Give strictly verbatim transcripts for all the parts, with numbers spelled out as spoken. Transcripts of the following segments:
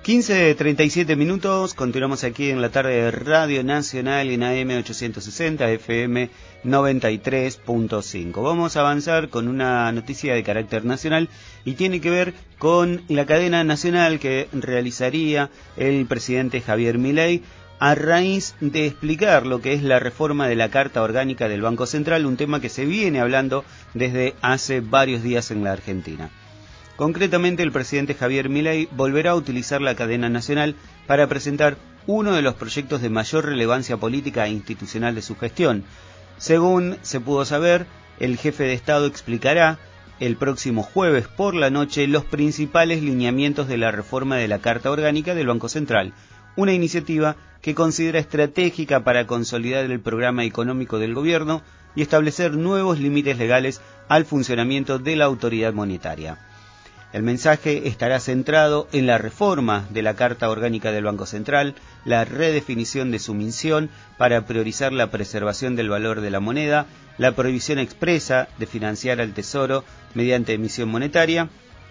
quince treinta y siete minutos, continuamos aquí en la tarde de Radio Nacional en A M ochocientos sesenta, F M noventa y tres punto cinco. Vamos a avanzar con una noticia de carácter nacional y tiene que ver con la cadena nacional que realizaría el presidente Javier Milei a raíz de explicar lo que es la reforma de la Carta Orgánica del Banco Central, un tema que se viene hablando desde hace varios días en la Argentina. Concretamente, el presidente Javier Milei volverá a utilizar la cadena nacional para presentar uno de los proyectos de mayor relevancia política e institucional de su gestión. Según se pudo saber, el jefe de Estado explicará el próximo jueves por la noche los principales lineamientos de la reforma de la Carta Orgánica del Banco Central, una iniciativa que considera estratégica para consolidar el programa económico del gobierno y establecer nuevos límites legales al funcionamiento de la autoridad monetaria. El mensaje estará centrado en la reforma de la Carta Orgánica del Banco Central, la redefinición de su misión para priorizar la preservación del valor de la moneda, la prohibición expresa de financiar al Tesoro mediante emisión monetaria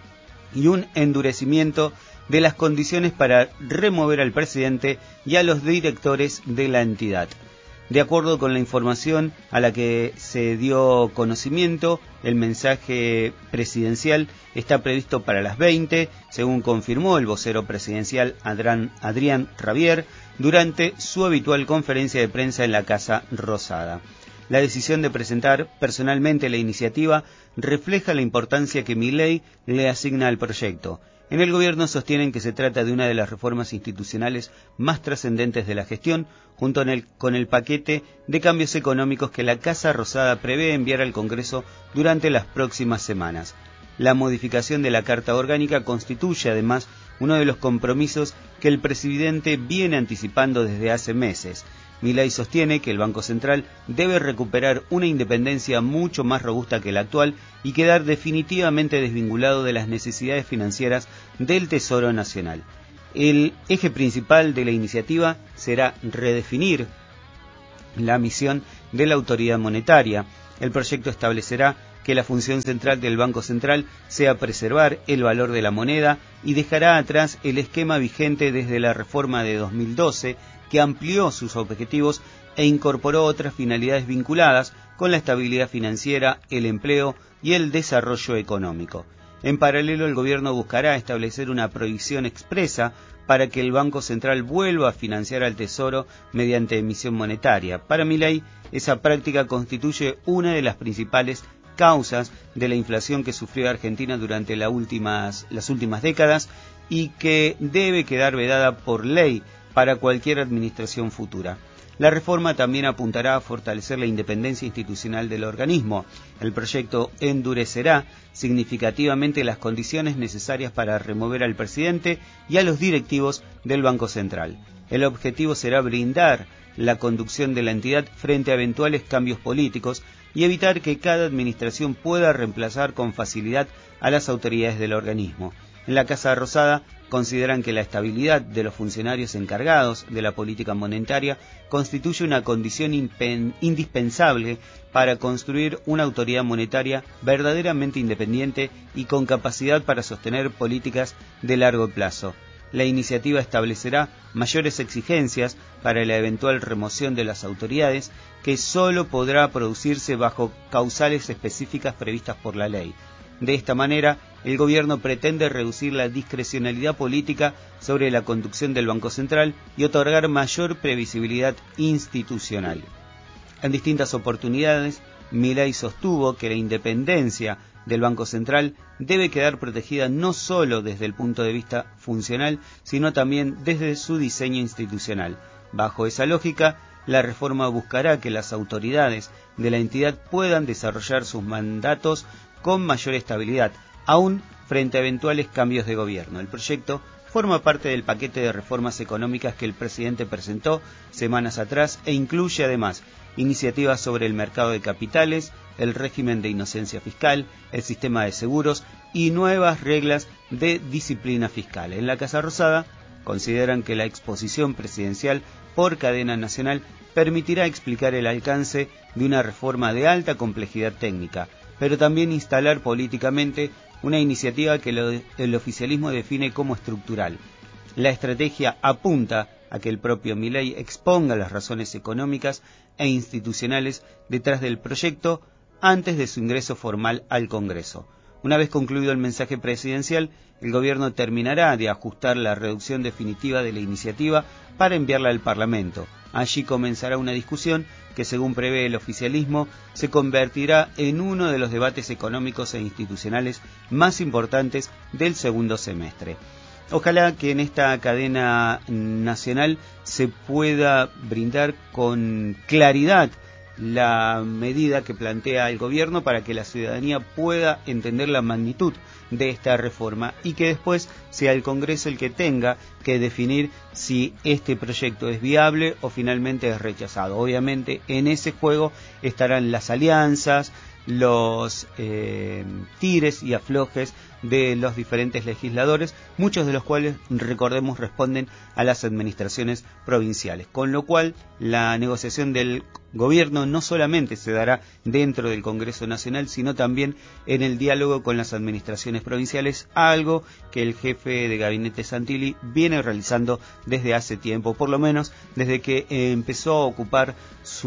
y un endurecimiento de las condiciones para remover al presidente y a los directores de la entidad. De acuerdo con la información a la que se dio conocimiento, el mensaje presidencial está previsto para las veinte, según confirmó el vocero presidencial Adrián, Adrián Rabier durante su habitual conferencia de prensa en la Casa Rosada. La decisión de presentar personalmente la iniciativa refleja la importancia que Milei le asigna al proyecto. En el gobierno sostienen que se trata de una de las reformas institucionales más trascendentes de la gestión, junto en el, con el paquete de cambios económicos que la Casa Rosada prevé enviar al Congreso durante las próximas semanas. La modificación de la Carta Orgánica constituye además uno de los compromisos que el presidente viene anticipando desde hace meses. Milei sostiene que el Banco Central debe recuperar una independencia mucho más robusta que la actual y quedar definitivamente desvinculado de las necesidades financieras del Tesoro Nacional. El eje principal de la iniciativa será redefinir la misión de la autoridad monetaria. El proyecto establecerá que la función central del Banco Central sea preservar el valor de la moneda y dejará atrás el esquema vigente desde la reforma de dos mil doce, que amplió sus objetivos e incorporó otras finalidades vinculadas con la estabilidad financiera, el empleo y el desarrollo económico. En paralelo, el gobierno buscará establecer una prohibición expresa para que el Banco Central vuelva a financiar al Tesoro mediante emisión monetaria. Para Milei, esa práctica constituye una de las principales causas de la inflación que sufrió Argentina durante las últimas, las últimas décadas y que debe quedar vedada por ley para cualquier administración futura. La reforma también apuntará a fortalecer la independencia institucional del organismo. El proyecto endurecerá significativamente las condiciones necesarias para remover al presidente y a los directivos del Banco Central. El objetivo será blindar la conducción de la entidad frente a eventuales cambios políticos y evitar que cada administración pueda reemplazar con facilidad a las autoridades del organismo. En la Casa Rosada consideran que la estabilidad de los funcionarios encargados de la política monetaria constituye una condición indispensable para construir una autoridad monetaria verdaderamente independiente y con capacidad para sostener políticas de largo plazo. La iniciativa establecerá mayores exigencias para la eventual remoción de las autoridades, que solo podrá producirse bajo causales específicas previstas por la ley. De esta manera, el gobierno pretende reducir la discrecionalidad política sobre la conducción del Banco Central y otorgar mayor previsibilidad institucional. En distintas oportunidades, Milei sostuvo que la independencia del Banco Central debe quedar protegida no solo desde el punto de vista funcional, sino también desde su diseño institucional. Bajo esa lógica, la reforma buscará que las autoridades de la entidad puedan desarrollar sus mandatos con mayor estabilidad, aún frente a eventuales cambios de gobierno. El proyecto forma parte del paquete de reformas económicas que el presidente presentó semanas atrás e incluye además iniciativas sobre el mercado de capitales, el régimen de inocencia fiscal, el sistema de seguros y nuevas reglas de disciplina fiscal. En la Casa Rosada consideran que la exposición presidencial por cadena nacional permitirá explicar el alcance de una reforma de alta complejidad técnica, pero también instalar políticamente una iniciativa que lo, el oficialismo define como estructural. La estrategia apunta a que el propio Milei exponga las razones económicas e institucionales detrás del proyecto antes de su ingreso formal al Congreso. Una vez concluido el mensaje presidencial, el gobierno terminará de ajustar la reducción definitiva de la iniciativa para enviarla al Parlamento. Allí comenzará una discusión que, según prevé el oficialismo, se convertirá en uno de los debates económicos e institucionales más importantes del segundo semestre. Ojalá que en esta cadena nacional se pueda brindar con claridad la medida que plantea el gobierno para que la ciudadanía pueda entender la magnitud de esta reforma y que después sea el Congreso el que tenga que definir si este proyecto es viable o finalmente es rechazado. Obviamente en ese juego estarán las alianzas, los eh, tires y aflojes de los diferentes legisladores, muchos de los cuales, recordemos, responden a las administraciones provinciales, con lo cual la negociación del gobierno no solamente se dará dentro del Congreso Nacional, sino también en el diálogo con las administraciones provinciales, algo que el jefe de gabinete Santilli viene realizando desde hace tiempo, por lo menos desde que empezó a ocupar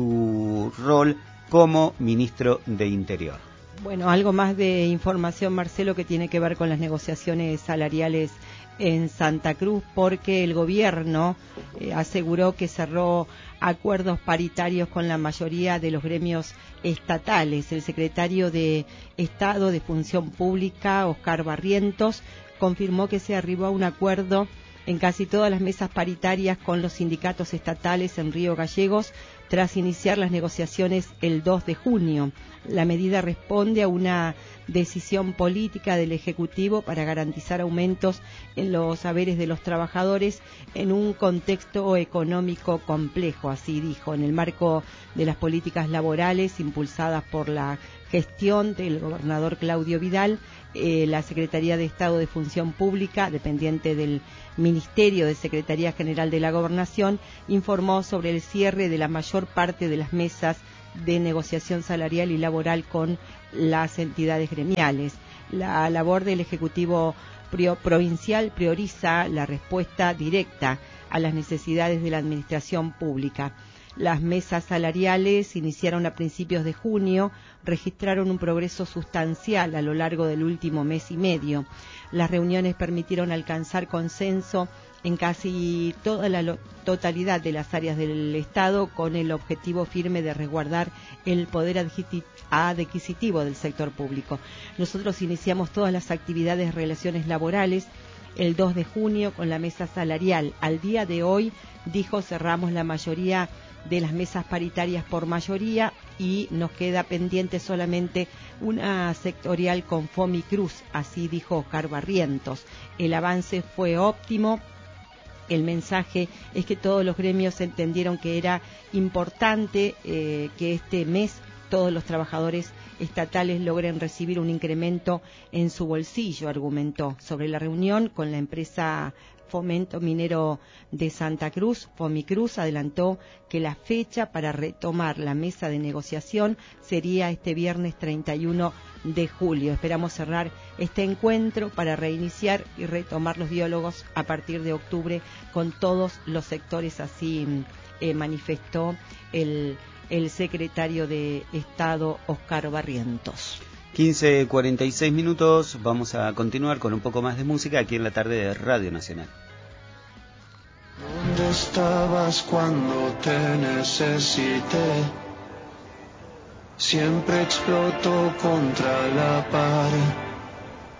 su rol como ministro de Interior. Bueno, algo más de información, Marcelo, que tiene que ver con las negociaciones salariales en Santa Cruz, porque el gobierno eh, aseguró que cerró acuerdos paritarios con la mayoría de los gremios estatales. El secretario de Estado de Función Pública, Oscar Barrientos, confirmó que se arribó a un acuerdo en casi todas las mesas paritarias con los sindicatos estatales en Río Gallegos, tras iniciar las negociaciones el dos de junio. La medida responde a una decisión política del Ejecutivo para garantizar aumentos en los haberes de los trabajadores en un contexto económico complejo, así dijo, en el marco de las políticas laborales impulsadas por la gestión del gobernador Claudio Vidal. Eh, la Secretaría de Estado de Función Pública, dependiente del Ministerio de Secretaría General de la Gobernación, informó sobre el cierre de la mayor parte de las mesas de negociación salarial y laboral con las entidades gremiales. La labor del Ejecutivo provincial prioriza la respuesta directa a las necesidades de la administración pública. Las mesas salariales iniciaron a principios de junio, registraron un progreso sustancial a lo largo del último mes y medio. Las reuniones permitieron alcanzar consenso en casi toda la totalidad de las áreas del Estado, con el objetivo firme de resguardar el poder adquisitivo del sector público. Nosotros iniciamos todas las actividades de relaciones laborales el dos de junio con la mesa salarial. Al día de hoy, dijo, cerramos la mayoría de las mesas paritarias por mayoría y nos queda pendiente solamente una sectorial con Fomicruz, así dijo Oscar Barrientos. El avance fue óptimo. El mensaje es que todos los gremios entendieron que era importante eh, que este mes todos los trabajadores estatales logren recibir un incremento en su bolsillo, argumentó. Sobre la reunión con la empresa Fomento Minero de Santa Cruz, Fomicruz, adelantó que la fecha para retomar la mesa de negociación sería este viernes treinta y uno de julio. Esperamos cerrar este encuentro para reiniciar y retomar los diálogos a partir de octubre con todos los sectores, así eh, manifestó el, el secretario de Estado, Oscar Barrientos. quince cuarenta y seis minutos, vamos a continuar con un poco más de música aquí en la tarde de Radio Nacional. ¿Dónde estabas cuando te necesité? Siempre explotó contra la pared.